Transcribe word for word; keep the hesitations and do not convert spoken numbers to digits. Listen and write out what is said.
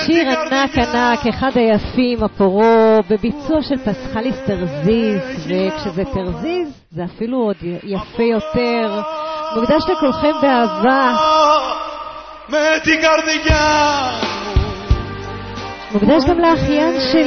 שיר ענק ענק, אחד היפים, הפורו, בביצוע של פסחליס תרזיז, וכשזה תרזיז זה אפילו עוד יפה יותר. מוקדש לכולכם באהבה, מוקדש גם לאחיין שלי.